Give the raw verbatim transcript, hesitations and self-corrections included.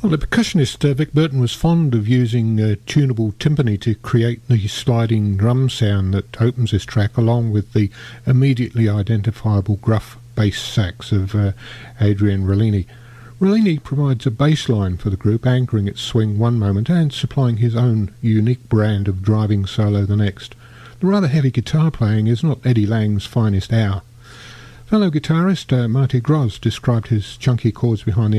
Well, the percussionist uh, Vic Burton was fond of using uh, tunable timpani to create the sliding drum sound that opens this track, along with the immediately identifiable gruff bass sax of uh, Adrian Rollini. Rollini provides a bass line for the group, anchoring its swing one moment and supplying his own unique brand of driving solo the next. The rather heavy guitar playing is not Eddie Lang's finest hour. Fellow guitarist uh, Marty Gross described his chunky chords behind the